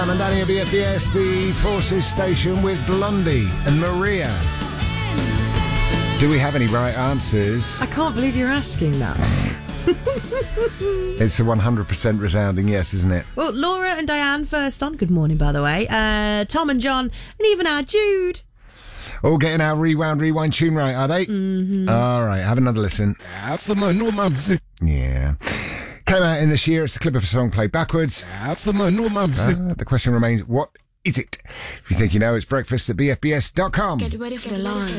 And Danny at BFBS, the Forces Station with Blondie and Maria. Do we have any right answers? I can't believe you're asking that. It's a 100% resounding yes, isn't it? Well, Laura and Diane first on. Good morning, by the way. Tom and John, and even our Jude. All getting our rewind tune right, are they? Mm-hmm. All right, have another listen. Yeah. Came out in this year. It's a clip of a song played backwards. The question remains, what is it? If you think you know, it's breakfast at bfbs.com. Get ready for the line.